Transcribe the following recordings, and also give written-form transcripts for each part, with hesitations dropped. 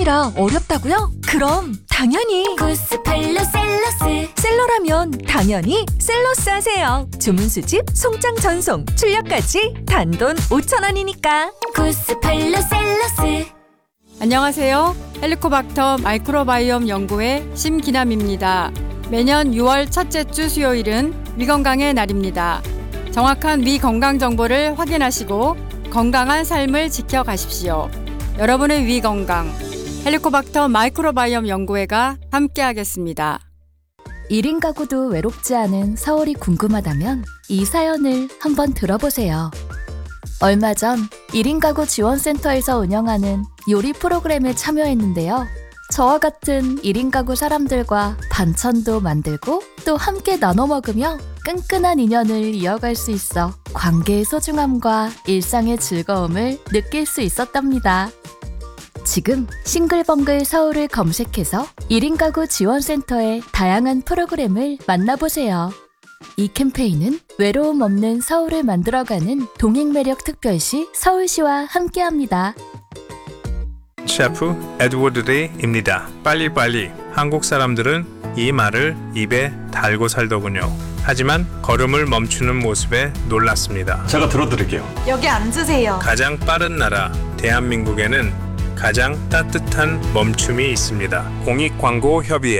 아니라 어렵다고요? 그럼 당연히 구스펠로셀러스. 셀러라면 당연히 셀러스 하세요. 주문 수집, 송장 전송, 출력까지 단돈 5,000원이니까. 구스펠로셀러스. 안녕하세요. 헬리코박터 마이크로바이옴 연구회 심기남입니다. 매년 6월 첫째 주 수요일은 위건강의 날입니다. 정확한 위건강 정보를 확인하시고 건강한 삶을 지켜가십시오. 여러분의 위건강, 헬리코박터 마이크로바이옴 연구회가 함께하겠습니다. 1인 가구도 외롭지 않은 서울이 궁금하다면 이 사연을 한번 들어보세요. 얼마 전 1인 가구 지원센터에서 운영하는 요리 프로그램에 참여했는데요. 저와 같은 1인 가구 사람들과 반찬도 만들고 또 함께 나눠 먹으며 끈끈한 인연을 이어갈 수 있어 관계의 소중함과 일상의 즐거움을 느낄 수 있었답니다. 지금 싱글벙글 서울을 검색해서 1인 가구 지원센터의 다양한 프로그램을 만나보세요. 이 캠페인은 외로움 없는 서울을 만들어가는 동행매력 특별시 서울시와 함께합니다. 셰프 에드워드 레이입니다. 빨리빨리. 한국 사람들은 이 말을 입에 달고 살더군요. 하지만 걸음을 멈추는 모습에 놀랐습니다. 제가 들어드릴게요. 여기 앉으세요. 가장 빠른 나라 대한민국에는 가장 따뜻한 멈춤이 있습니다. 공익광고협의회.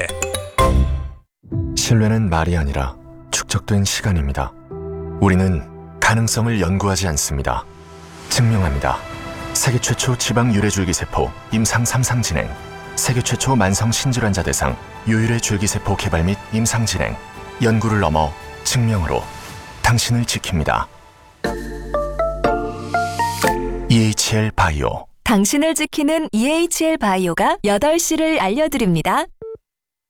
신뢰는 말이 아니라 축적된 시간입니다. 우리는 가능성을 연구하지 않습니다. 증명합니다. 세계 최초 지방 유래줄기세포 임상 3상 진행, 세계 최초 만성 신질환자 대상 유일의 줄기세포 개발 및 임상 진행, 연구를 넘어 증명으로 당신을 지킵니다. EHL 바이오. 당신을 지키는 EHL 바이오가 8시를 알려드립니다.